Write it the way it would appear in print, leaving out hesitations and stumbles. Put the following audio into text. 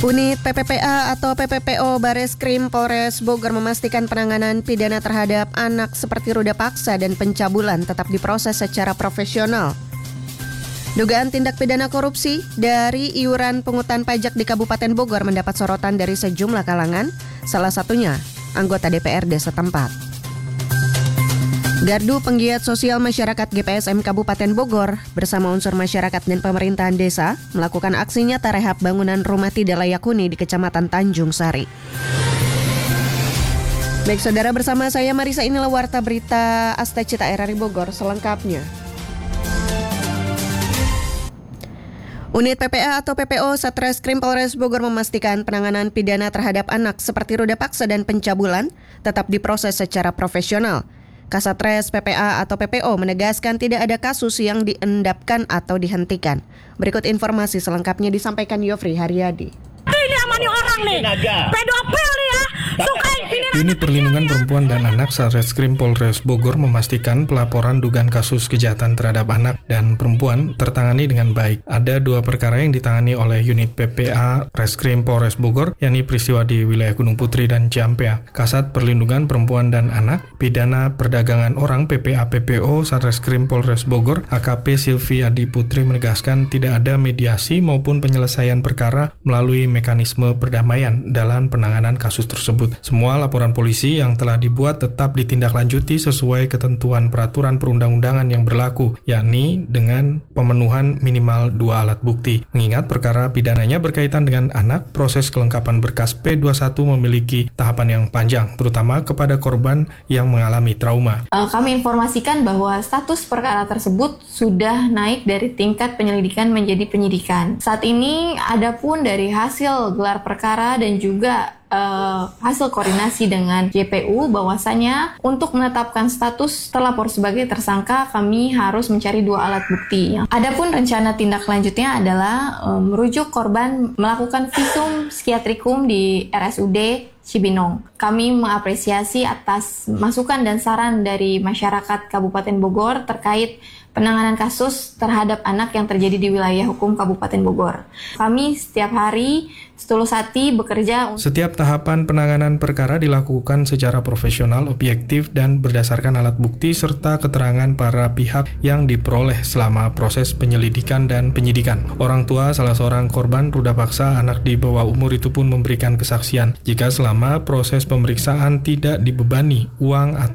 Unit PPPA atau PPPO Bareskrim Polres Bogor memastikan penanganan pidana terhadap anak seperti ruda paksa dan pencabulan tetap diproses secara profesional. Dugaan tindak pidana korupsi dari iuran pungutan pajak di Kabupaten Bogor mendapat sorotan dari sejumlah kalangan, salah satunya anggota DPRD setempat. Gardu Penggiat Sosial Masyarakat GPSM Kabupaten Bogor bersama unsur masyarakat dan pemerintahan desa melakukan aksi nyata rehab bangunan rumah tidak layak huni di Kecamatan Tanjung Sari. Baik saudara, bersama saya Marisa, inilah Warta Berita Asta Cita RRI Bogor selengkapnya. Unit PPA atau PPO Satreskrim Polres Bogor memastikan penanganan pidana terhadap anak seperti ruda paksa dan pencabulan tetap diproses secara profesional. Kasatres PPA atau PPO menegaskan tidak ada kasus yang diendapkan atau dihentikan. Berikut informasi selengkapnya disampaikan Yofri Haryadi. Ini amani orang nih, pedofil nih ya. Unit Perlindungan Perempuan dan Anak Satreskrim Polres Bogor memastikan pelaporan dugaan kasus kejahatan terhadap anak dan perempuan tertangani dengan baik. Ada 2 perkara yang ditangani oleh unit PPA Reskrim Polres Bogor, yakni peristiwa di wilayah Gunung Putri dan Ciampea. Kasat Perlindungan Perempuan dan Anak, Pidana Perdagangan Orang PPA PPO Satreskrim Polres Bogor, AKP Silvi Adi Putri menegaskan tidak ada mediasi maupun penyelesaian perkara melalui mekanisme perdamaian dalam penanganan kasus tersebut. Semua laporan polisi yang telah dibuat tetap ditindaklanjuti sesuai ketentuan peraturan perundang-undangan yang berlaku, yakni dengan pemenuhan minimal 2 alat bukti. Mengingat perkara pidananya berkaitan dengan anak, proses kelengkapan berkas P21 memiliki tahapan yang panjang, terutama kepada korban yang mengalami trauma. Kami informasikan bahwa status perkara tersebut sudah naik dari tingkat penyelidikan menjadi penyidikan. Saat ini adapun dari hasil gelar perkara dan juga hasil koordinasi dengan JPU bahwasanya untuk menetapkan status terlapor sebagai tersangka kami harus mencari 2 alat bukti. Adapun rencana tindak lanjutnya adalah merujuk korban melakukan visum psikiatrikum di RSUD Cibinong. Kami mengapresiasi atas masukan dan saran dari masyarakat Kabupaten Bogor terkait penanganan kasus terhadap anak yang terjadi di wilayah hukum Kabupaten Bogor. Kami setiap hari setulus hati bekerja. Setiap tahapan penanganan perkara dilakukan secara profesional, objektif, dan berdasarkan alat bukti serta keterangan para pihak yang diperoleh selama proses penyelidikan dan penyidikan. Orang tua salah seorang korban ruda paksa anak di bawah umur itu pun memberikan kesaksian jika selama proses pemeriksaan tidak dibebani uang atau